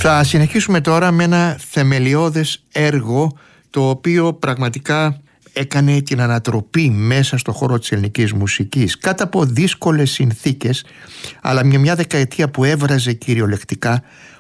Θα συνεχίσουμε τώρα με ένα θεμελιώδες έργο, το οποίο πραγματικά έκανε την ανατροπή μέσα στο χώρο της ελληνικής μουσικής κάτω από δύσκολες συνθήκες, αλλά μια δεκαετία που έβραζε κυριολεκτικά.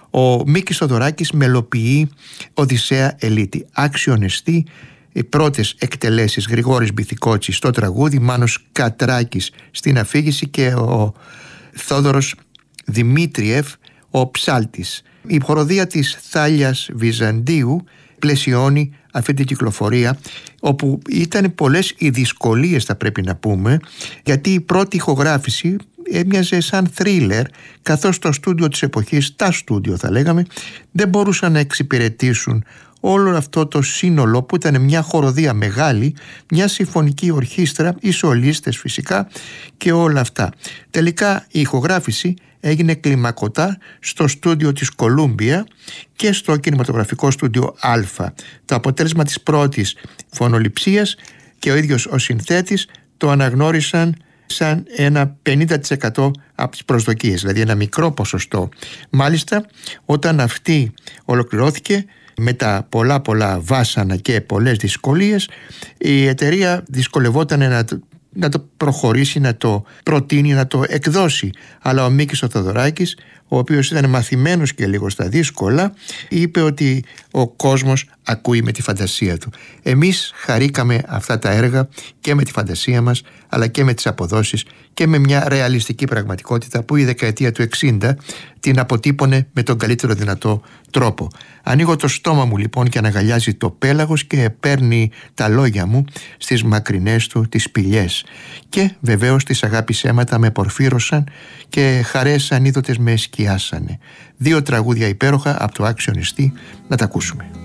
Ο Μίκης Θοδωράκης μελοποιεί Οδυσσέα Ελίτη. Άξιον εστί, οι πρώτες εκτελέσεις Γρηγόρης Μπιθικότσης στο τραγούδι, Μάνος Κατράκης στην αφήγηση και ο Θόδωρος Δημήτριεφ ο ψάλτης. Η χοροδία της Θάλιας Βυζαντίου πλαισιώνει αυτή την κυκλοφορία, όπου ήταν πολλές οι δυσκολίες, θα πρέπει να πούμε, γιατί η πρώτη ηχογράφηση έμοιαζε σαν θρίλερ, καθώς το στούντιο της εποχής, τα στούντιο θα λέγαμε, δεν μπορούσαν να εξυπηρετήσουν όλο αυτό το σύνολο που ήταν μια χοροδία μεγάλη, μια συμφωνική ορχήστρα, οι σολίστες φυσικά και όλα αυτά. Τελικά η ηχογράφηση έγινε κλιμακωτά στο στούντιο της Κολούμπια και στο κινηματογραφικό στούντιο Α. Το αποτέλεσμα της πρώτης φωνοληψίας και ο ίδιος ο συνθέτης το αναγνώρισαν σαν ένα 50% από τις προσδοκίες, δηλαδή ένα μικρό ποσοστό. Μάλιστα, όταν αυτή ολοκληρώθηκε με τα πολλά βάσανα και πολλές δυσκολίες, η εταιρεία δυσκολευόταν να το προχωρήσει, να το προτείνει, να το εκδώσει. Αλλά ο Μίκης ο Θοδωράκης, ο οποίος ήταν μαθημένος και λίγο στα δύσκολα, είπε ότι ο κόσμος ακούει με τη φαντασία του. Εμείς χαρήκαμε αυτά τα έργα και με τη φαντασία μας, αλλά και με τις αποδόσεις και με μια ρεαλιστική πραγματικότητα που η δεκαετία του 60 την αποτύπωνε με τον καλύτερο δυνατό τρόπο. Ανοίγω το στόμα μου λοιπόν και αναγκαλιάζει το πέλαγος και παίρνει τα λόγια μου στις μακρινές του τις σπηλιές. Και βεβαίως τις αγάπης αίματα με πορφύρωσαν και χαρές ανίδωτες με σκιάσανε. 2 τραγούδια υπέροχα από το Άξιον εστί, να τα ακούσουμε.